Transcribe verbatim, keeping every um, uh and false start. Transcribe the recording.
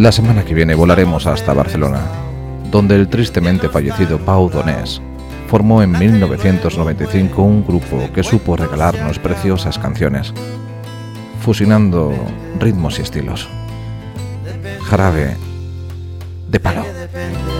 La semana que viene volaremos hasta Barcelona, donde el tristemente fallecido Pau Donés formó en mil novecientos noventa y cinco un grupo que supo regalarnos preciosas canciones, fusionando ritmos y estilos. Jarabe de Palo.